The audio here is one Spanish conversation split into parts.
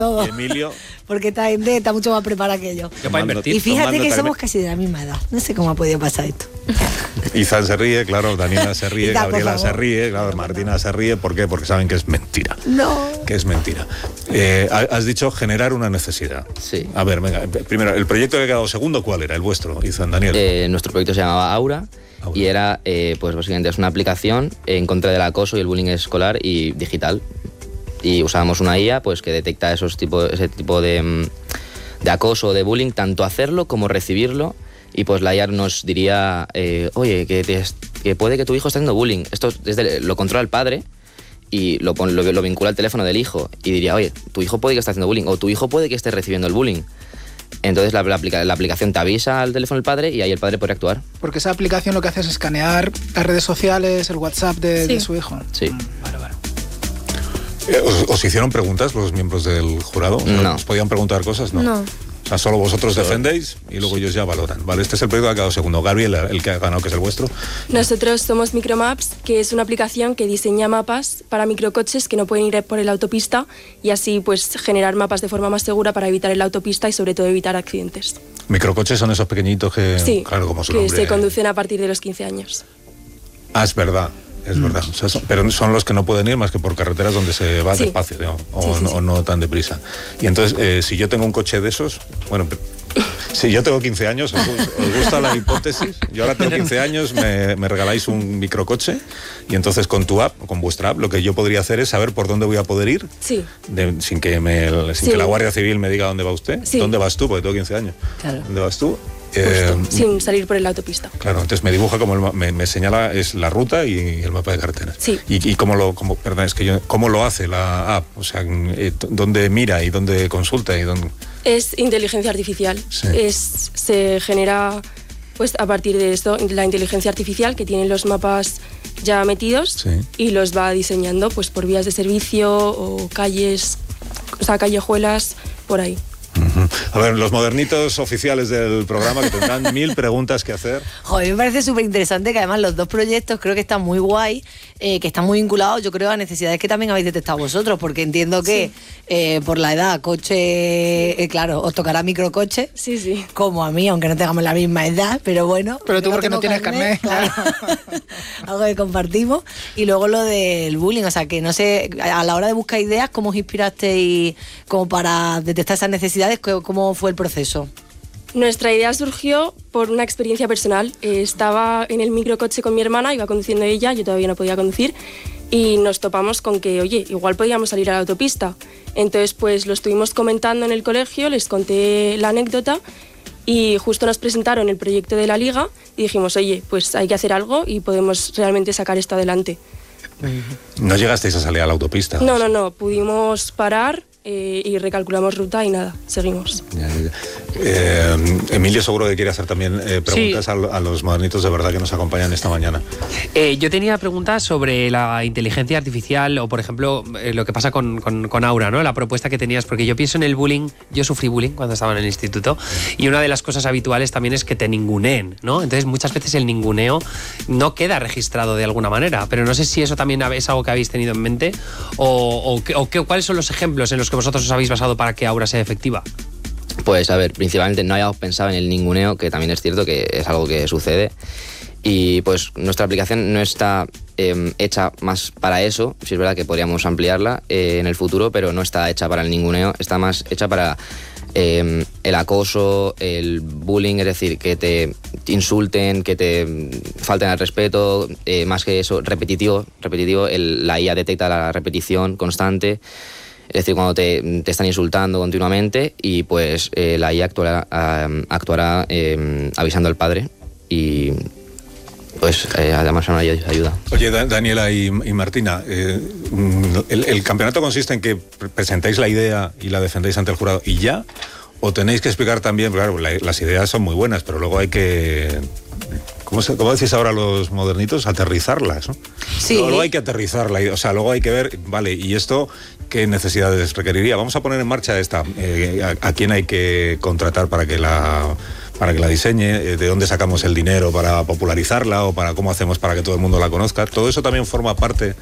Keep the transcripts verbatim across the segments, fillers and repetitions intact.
todo. Y Emilio... Porque esta gente está mucho más preparada que yo. Tomando, y fíjate que tarima. somos casi de la misma edad. No sé cómo ha podido pasar esto. Izan se ríe, claro, Daniela se ríe, Izan, Gabriela se ríe, claro, Martina se ríe. ¿Por qué? Porque saben que es mentira. No. Que es mentira. Eh, has dicho generar una necesidad. Sí. A ver, venga, primero, el proyecto que ha quedado segundo, ¿cuál era? El vuestro, Izan, Daniel. Eh, nuestro proyecto se llamaba Aura. Aura. Y era, eh, pues básicamente es una aplicación en contra del acoso y el bullying escolar y digital. Y usábamos una I A pues que detecta esos tipo, ese tipo de, de acoso o de bullying, tanto hacerlo como recibirlo. Y pues la I A nos diría, eh, oye, que, te, que puede que tu hijo esté haciendo bullying. Esto desde, lo controla el padre y lo, lo, lo vincula al teléfono del hijo. Y diría, oye, tu hijo puede que esté haciendo bullying o tu hijo puede que esté recibiendo el bullying. Entonces la, la, la aplicación te avisa al teléfono del padre y ahí el padre puede actuar. Porque esa aplicación lo que hace es escanear las redes sociales, el WhatsApp de, sí. de su hijo. Sí. Mm, vale, vale. ¿Os, ¿Os hicieron preguntas los miembros del jurado? No. ¿Os podían preguntar cosas? No. No. O sea, solo vosotros defendéis y luego ellos ya valoran. Vale, este es el proyecto que ha quedado segundo. Gabriel, el que ha ganado, que es el vuestro. Nosotros somos Micromaps, que es una aplicación que diseña mapas para microcoches que no pueden ir por la autopista y así pues generar mapas de forma más segura para evitar la autopista y sobre todo evitar accidentes. Microcoches son esos pequeñitos que, sí, claro, como su que nombre. se conducen a partir de los quince años. Ah, es verdad. Es mm. verdad, o sea, son, pero son los que no pueden ir más que por carreteras donde se va sí. despacio, ¿no? o, sí, sí, no, sí. o no tan deprisa. Y entonces, eh, si yo tengo un coche de esos, bueno, si yo tengo quince años, ¿os, os gusta la hipótesis? Yo ahora tengo quince años, me, me regaláis un microcoche y entonces con tu app, con vuestra app, lo que yo podría hacer es saber por dónde voy a poder ir, sí. de, sin, que, me, sin sí. que la Guardia Civil me diga dónde va usted. Sí. ¿Dónde vas tú? Porque tengo quince años. Claro. ¿Dónde vas tú? Eh, sin salir por la autopista. Claro, entonces me dibuja como el, me, me señala es la ruta y el mapa de carreteras. Sí. Y, y cómo lo, como, perdón, es que yo, cómo lo hace la app, o sea, eh, dónde mira y dónde consulta y dónde. Es inteligencia artificial. Sí. Es se genera, pues a partir de esto, la inteligencia artificial que tiene los mapas ya metidos sí. y los va diseñando, pues por vías de servicio o calles, o sea, callejuelas por ahí. Uh-huh. A ver, los modernitos oficiales del programa que tendrán mil preguntas que hacer. Joder, me parece súper interesante que además los dos proyectos creo que están muy guay, eh, que están muy vinculados, yo creo, a necesidades que también habéis detectado vosotros, porque entiendo que sí. eh, por la edad, coche, eh, claro, os tocará microcoche, sí, sí. como a mí, aunque no tengamos la misma edad, pero bueno. Pero tú porque no tienes carnet. Claro. Algo que compartimos. Y luego lo del bullying, o sea, que no sé, a la hora de buscar ideas, ¿cómo os inspirasteis como para detectar esas necesidades? ¿Cómo fue el proceso? Nuestra idea surgió por una experiencia personal. Eh, estaba en el microcoche con mi hermana, iba conduciendo ella, yo todavía no podía conducir, y nos topamos con que, oye, igual podíamos salir a la autopista. Entonces, pues lo estuvimos comentando en el colegio, les conté la anécdota y justo nos presentaron el proyecto de la Liga y dijimos, oye, pues hay que hacer algo y podemos realmente sacar esto adelante. ¿No llegasteis a salir a la autopista? No, no, no, pudimos parar eh, y recalculamos ruta y nada, seguimos. Ya, ya. Eh, Emilio seguro que quiere hacer también eh, preguntas sí. a, a los modernitos de verdad que nos acompañan esta mañana. Eh, yo tenía preguntas sobre la inteligencia artificial o, por ejemplo, eh, lo que pasa con, con, con Aura, ¿no? La propuesta que tenías, porque yo pienso en el bullying, yo sufrí bullying cuando estaba en el instituto y una de las cosas habituales también es que te ninguneen, ¿no? Entonces muchas veces el ninguneo no queda registrado de alguna manera, pero no sé si eso también es algo que habéis tenido en mente o, o, o que, cuáles son los ejemplos en los que vosotros os habéis basado para que Aura sea efectiva. Pues a ver, principalmente no habíamos pensado en el ninguneo, que también es cierto que es algo que sucede. Y pues nuestra aplicación no está eh, hecha más para eso, sí es verdad que podríamos ampliarla eh, en el futuro, pero no está hecha para el ninguneo, está más hecha para eh, el acoso, el bullying, es decir, que te insulten, que te falten al respeto, eh, más que eso, repetitivo, repetitivo el, la I A detecta la repetición constante. Es decir, cuando te, te están insultando continuamente y pues eh, la I A actuará, eh, actuará eh, avisando al padre y pues eh, además una ayuda. Oye, da- Daniela y, y Martina, eh, el, ¿el campeonato consiste en que presentáis la idea y la defendéis ante el jurado y ya? ¿O tenéis que explicar también, claro, la, las ideas son muy buenas, pero luego hay que... ¿Cómo, se, ¿Cómo decís ahora los modernitos? Aterrizarlas, ¿no? Sí. Luego, luego hay que aterrizarla, o sea, luego hay que ver, vale, ¿y esto qué necesidades requeriría? Vamos a poner en marcha esta, eh, a, a quién hay que contratar para que la... para que la diseñe, de dónde sacamos el dinero para popularizarla o para cómo hacemos para que todo el mundo la conozca. Todo eso también forma parte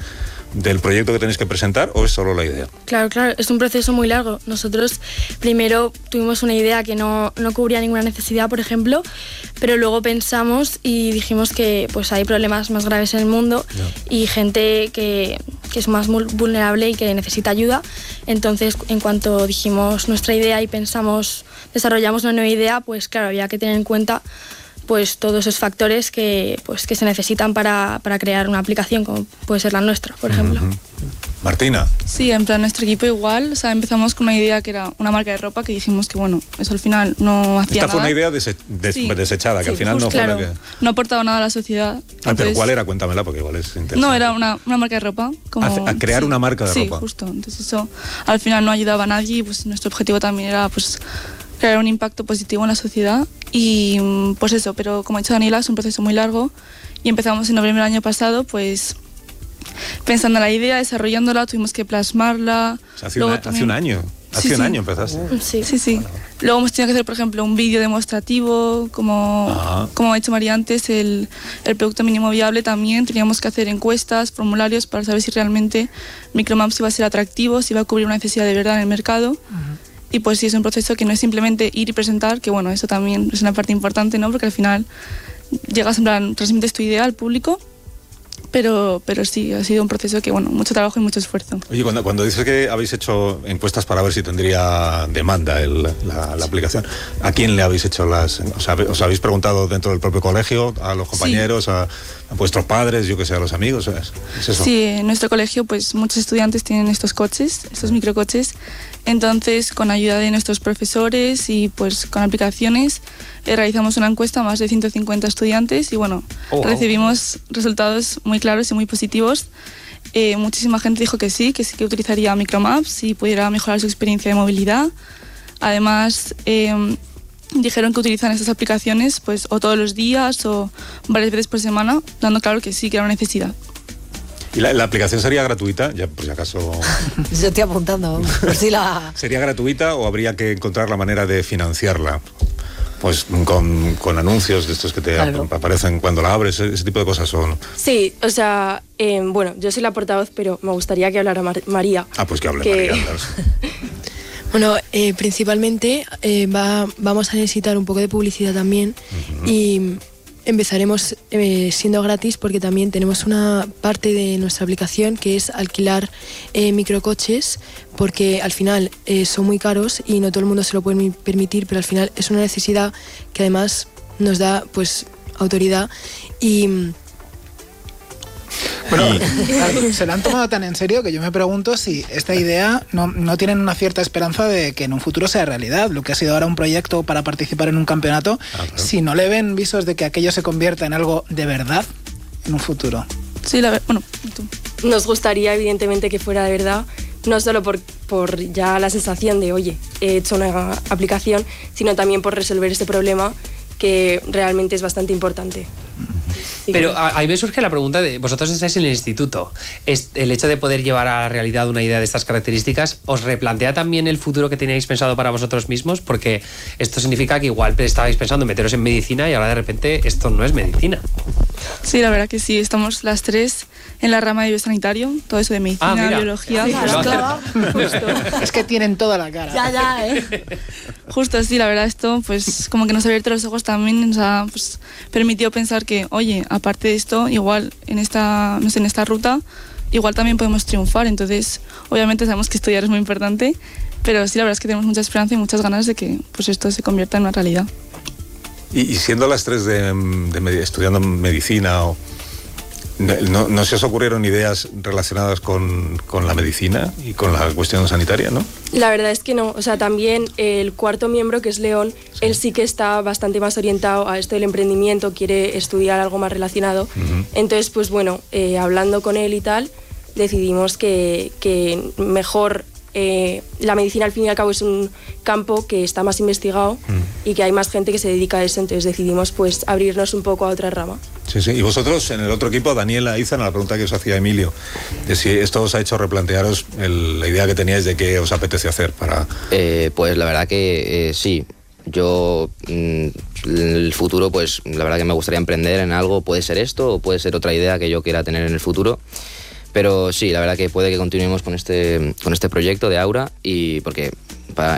del proyecto que tenéis que presentar o es solo la idea? Claro, claro, es un proceso muy largo. Nosotros primero tuvimos una idea que no, no cubría ninguna necesidad, por ejemplo, pero luego pensamos y dijimos que pues hay problemas más graves en el mundo no. y gente que, que es más vulnerable y que necesita ayuda. Entonces, en cuanto dijimos nuestra idea y pensamos, desarrollamos una nueva idea, pues claro, había que tener en cuenta pues todos esos factores que, pues, que se necesitan para, para crear una aplicación como puede ser la nuestra, por ejemplo. Uh-huh. Martina. Sí, en plan nuestro equipo igual, o sea, empezamos con una idea que era una marca de ropa que dijimos que bueno, eso al final no hacía Esta nada. fue una idea dese- des- sí. desechada, que sí, al final justo, no fue claro, la que... no aportaba nada a la sociedad. Entonces... Ah, pero ¿cuál era? Cuéntamela porque igual es interesante. No, era una, una marca de ropa. Como... A, a crear sí, una marca de sí, ropa. Sí, justo. Entonces eso al final no ayudaba a nadie y pues nuestro objetivo también era pues crear un impacto positivo en la sociedad y pues eso, pero como ha dicho Daniela, es un proceso muy largo y empezamos en noviembre del año pasado, pues pensando en la idea, desarrollándola, tuvimos que plasmarla. O sea, hace, una, también... hace un año, hace sí, un sí. año empezaste. Sí, sí, sí. Luego hemos tenido que hacer, por ejemplo, un vídeo demostrativo, como, como ha dicho María antes, el, el producto mínimo viable también. Teníamos que hacer encuestas, formularios para saber si realmente Micromaps iba a ser atractivo, si iba a cubrir una necesidad de verdad en el mercado. Uh-huh. Y pues sí, es un proceso que no es simplemente ir y presentar, que bueno, eso también es una parte importante, ¿no? Porque al final llegas, en plan, transmites tu idea al público, pero, pero sí, ha sido un proceso que, bueno, mucho trabajo y mucho esfuerzo. Oye, cuando, cuando dices que habéis hecho encuestas para ver si tendría demanda el, la, la aplicación, ¿a quién le habéis hecho las...? O sea, ¿os habéis preguntado dentro del propio colegio, a los compañeros, sí. a, a vuestros padres, yo que sé, a los amigos? ¿Es, es eso? Sí, en nuestro colegio, pues muchos estudiantes tienen estos coches, estos microcoches. Entonces, con ayuda de nuestros profesores y pues con aplicaciones, eh, realizamos una encuesta a más de ciento cincuenta estudiantes y bueno, oh, wow. recibimos resultados muy claros y muy positivos. Eh, muchísima gente dijo que sí, que sí que utilizaría Micromaps y pudiera mejorar su experiencia de movilidad. Además, eh, dijeron que utilizan estas aplicaciones pues o todos los días o varias veces por semana, dando claro que sí, que era una necesidad. ¿Y la, la aplicación sería gratuita? Ya, por si acaso... Yo estoy apuntando. Por si la... ¿Sería gratuita o habría que encontrar la manera de financiarla? Pues con, con anuncios de estos que te claro. aparecen cuando la abres, ese tipo de cosas son... Sí, o sea, eh, bueno, yo soy la portavoz, pero me gustaría que hablara Mar- María. Ah, pues que hable que... María. Bueno, eh, principalmente eh, va, vamos a necesitar un poco de publicidad también uh-huh. y... Empezaremos eh, siendo gratis porque también tenemos una parte de nuestra aplicación que es alquilar eh, microcoches porque al final eh, son muy caros y no todo el mundo se lo puede permitir, pero al final es una necesidad que además nos da pues autoridad y... Bueno, se lo han tomado tan en serio que yo me pregunto si esta idea no, no tienen una cierta esperanza de que en un futuro sea realidad. Lo que ha sido ahora un proyecto para participar en un campeonato, ah, claro. si no le ven visos de que aquello se convierta en algo de verdad en un futuro. Sí, la, bueno, tú. Nos gustaría evidentemente que fuera de verdad, no solo por, por ya la sensación de, oye, he hecho una aplicación, sino también por resolver este problema que realmente es bastante importante. Pero ahí me surge la pregunta de, vosotros estáis en el instituto, ¿es el hecho de poder llevar a la realidad una idea de estas características os replantea también el futuro que teníais pensado para vosotros mismos? Porque esto significa que igual estabais pensando en meteros en medicina y ahora de repente esto no es medicina. Sí, la verdad que sí, estamos las tres en la rama de biosanitario, todo eso de medicina, ah, biología. Sí, claro, justo. Es que tienen toda la cara. Ya, ya, ¿eh? Justo, sí, la verdad, esto pues como que nos ha abierto los ojos también, nos ha pues, permitido pensar que, oye, aparte de esto, igual en esta, no sé, en esta ruta, igual también podemos triunfar. Entonces, obviamente sabemos que estudiar es muy importante, pero sí, la verdad es que tenemos mucha esperanza y muchas ganas de que pues esto se convierta en una realidad. Y, y siendo las tres de, de estudiando medicina, o, no, ¿no se os ocurrieron ideas relacionadas con, con la medicina y con la cuestión sanitaria, no? La verdad es que no. O sea, también el cuarto miembro, que es León, sí. él sí que está bastante más orientado a esto del emprendimiento, quiere estudiar algo más relacionado. Uh-huh. Entonces, pues bueno, eh, hablando con él y tal, decidimos que, que mejor... Eh, la medicina al fin y al cabo es un campo que está más investigado mm. y que hay más gente que se dedica a eso, entonces decidimos pues abrirnos un poco a otra rama. Sí, sí. Y vosotros en el otro equipo, Daniela, Izan, a la pregunta que os hacía Emilio, de si esto os ha hecho replantearos el, la idea que teníais de qué os apetece hacer para... Eh, pues la verdad que eh, sí. Yo, en el futuro, pues la verdad que me gustaría emprender en algo, puede ser esto o puede ser otra idea que yo quiera tener en el futuro. Pero sí, la verdad que puede que continuemos con este, con este proyecto de Aura, y porque